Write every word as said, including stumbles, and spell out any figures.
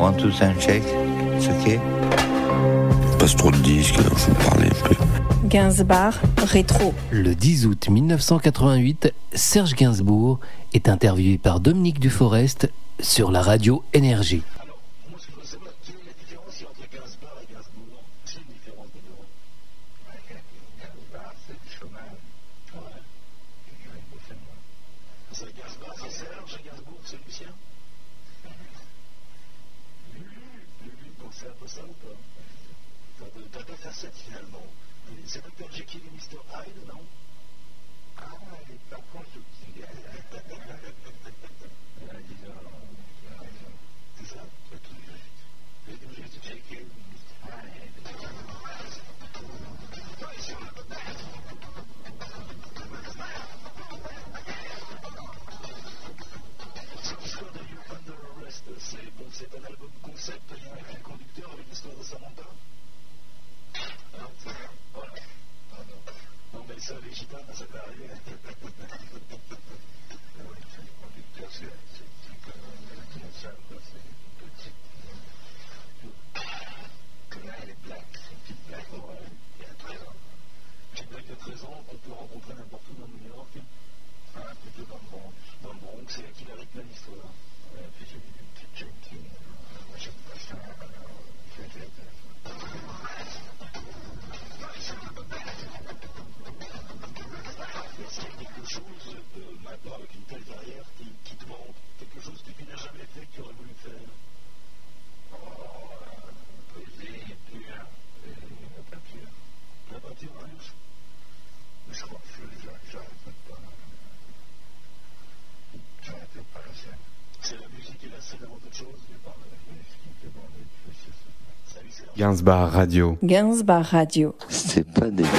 One, two, sound check. C'est ok. Passe trop de disques, il faut parler un peu. Gainsbourg rétro. Le dix août mille neuf cent quatre-vingt-huit, Serge Gainsbourg est interviewé par Dominique Duforest sur la radio Énergie. Alors, moi ce que je veux savoir, quelle est la différence entre Gainsbourg et Gainsbourg? C'est une différence de deux. Gainsbourg, c'est du chômage. Ouais. C'est Gainsbourg, c'est Serge, et Gainsbourg, c'est Lucien. Lulu, donc c'est un peu ça ou pas? T'as deux facettes finalement. C'est docteur Jekyll et mister Hyde, non? Ah, elle est pas constructive. C'est ça? C'est tout juste. C'est juste Jekyll, mister Hyde. Cette histoire de You Under Arrest, c'est bon, c'est un album concept, il y a un fil conducteur avec l'histoire de Samantha. Hein, c'est ça. Voilà. Ah, non. non, mais ça, les gitanes, ça peut arriver. Oui, c'est le conducteur, c'est comme un ça, c'est une petite. Là, elle est black, c'est une petite black, ouais, il y a treize ans. Une petite black de treize ans qu'on peut rencontrer n'importe où dans New York. Ah, plutôt dans le Bronx. Dans le Bronx, c'est là qu'il a plein d'histoires. Ouais, puis j'ai vu une petite junkie. Moi, j'aime pas ça. C'est Est-ce qu'il y a quelque chose de, maintenant avec une telle carrière qui, qui te manque? Quelque chose que tu n'as jamais fait que tu aurais voulu faire? Oh, la poésie, pure, la peinture. La peinture, hein? Mais je crois que j'arrête pas. J'arrête pas la scène. C'est la musique et la scène avant toute chose? Ce qui me fait bander, c'est ça. Salut, c'est Gainsbourg Radio. Gainsbourg Radio. C'est pas des